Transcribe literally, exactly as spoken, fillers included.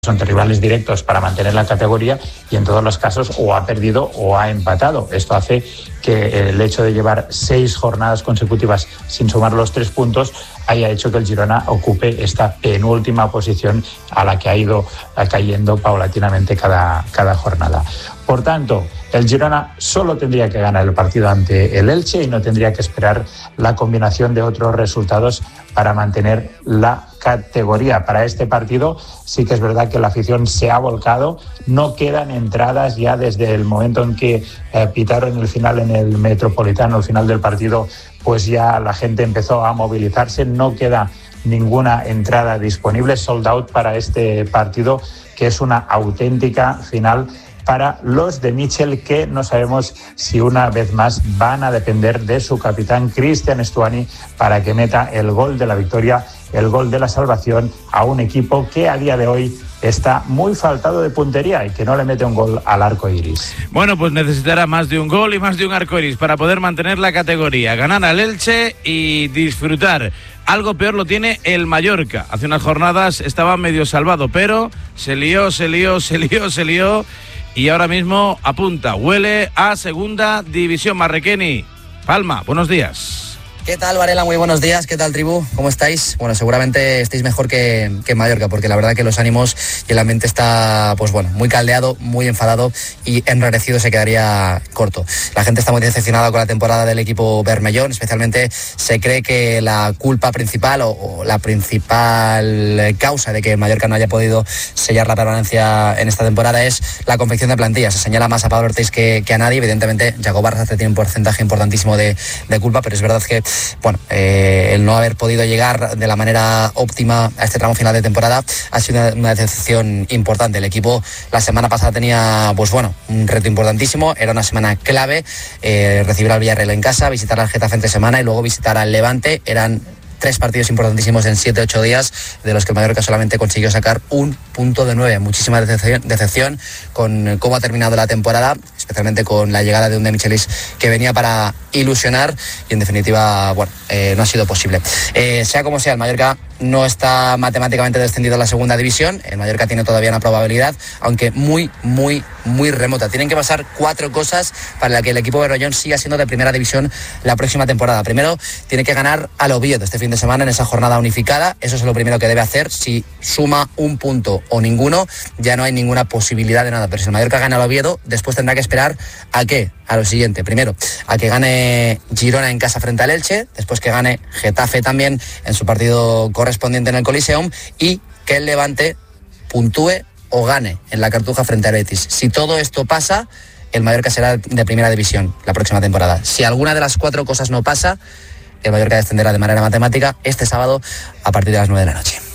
Son rivales directos para mantener la categoría y en todos los casos o ha perdido o ha empatado. Esto hace que el hecho de llevar seis jornadas consecutivas sin sumar los tres puntos haya hecho que el Girona ocupe esta penúltima posición a la que ha ido cayendo paulatinamente cada, cada jornada. Por tanto, el Girona solo tendría que ganar el partido ante el Elche y no tendría que esperar la combinación de otros resultados para mantener la categoría. Para este partido sí que es verdad que la afición se ha volcado, no quedan entradas ya desde el momento en que eh, pitaron el final en el Metropolitano, el final del partido, pues ya la gente empezó a movilizarse, no queda ninguna entrada disponible, sold out para este partido, que es una auténtica final para los de Michel, que no sabemos si una vez más van a depender de su capitán Cristian Stuani para que meta el gol de la victoria, el gol de la salvación a un equipo que a día de hoy está muy faltado de puntería y que no le mete un gol al arco iris. Bueno, pues necesitará más de un gol y más de un arco iris para poder mantener la categoría, ganar al Elche y disfrutar. Algo peor lo tiene el Mallorca. Hace unas jornadas estaba medio salvado, pero se lió, se lió, se lió, se lió y ahora mismo apunta, huele a segunda división. Marrequeni, Palma, buenos días. ¿Qué tal, Varela? Muy buenos días. ¿Qué tal, tribu? ¿Cómo estáis? Bueno, seguramente estéis mejor que, que en Mallorca, porque la verdad que los ánimos y el ambiente está, pues bueno, muy caldeado, muy enfadado y enrarecido se quedaría corto. La gente está muy decepcionada con la temporada del equipo Bermellón, especialmente se cree que la culpa principal o, o la principal causa de que Mallorca no haya podido sellar la permanencia en esta temporada es la confección de plantillas. Se señala más a Pablo Ortiz que, que a nadie. Evidentemente, Jacob Arrasate tiene un porcentaje importantísimo de, de culpa, pero es verdad que Bueno, eh, el no haber podido llegar de la manera óptima a este tramo final de temporada ha sido una, una decepción importante. El equipo la semana pasada tenía, pues bueno, un reto importantísimo, era una semana clave, eh, recibir al Villarreal en casa, visitar al Getafe entre semana y luego visitar al Levante. Eran tres partidos importantísimos en siete ocho días, de los que el Mallorca solamente consiguió sacar un punto de nueve. Muchísima decepción, decepción con cómo ha terminado la temporada, especialmente con la llegada de un De Michelis que venía para ilusionar y en definitiva, bueno, eh, no ha sido posible. Eh, sea como sea, el Mallorca no está matemáticamente descendido a la segunda división. El Mallorca tiene todavía una probabilidad, aunque muy, muy, muy remota. Tienen que pasar cuatro cosas para que el equipo bermellón siga siendo de primera división la próxima temporada. Primero, tiene que ganar al Oviedo este fin de semana en esa jornada unificada. Eso es lo primero que debe hacer. Si suma un punto o ninguno, ya no hay ninguna posibilidad de nada. Pero si el Mallorca gana al Oviedo, después tendrá que esperar ¿a qué? A lo siguiente. Primero, a que gane Girona en casa frente al Elche, después que gane Getafe también en su partido correspondiente en el Coliseum y que el Levante puntúe o gane en la Cartuja frente al Betis. Si todo esto pasa, el Mallorca será de primera división la próxima temporada. Si alguna de las cuatro cosas no pasa, el Mallorca descenderá de manera matemática este sábado a partir de las nueve de la noche.